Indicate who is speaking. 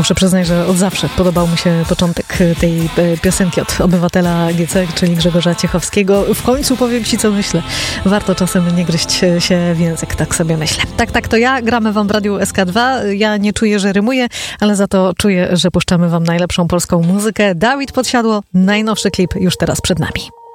Speaker 1: muszę przyznać, że od zawsze podobał mi się początek tej piosenki od obywatela GC, czyli Grzegorza Ciechowskiego. W końcu powiem ci, co myślę. Warto czasem nie gryźć się w język, tak sobie myślę. Tak, to ja. Gramy wam w Radiu SK2. Ja nie czuję, że rymuję, ale za to czuję, że puszczamy wam najlepszą polską muzykę. Dawid Podsiadło, najnowszy klip już teraz przed nami.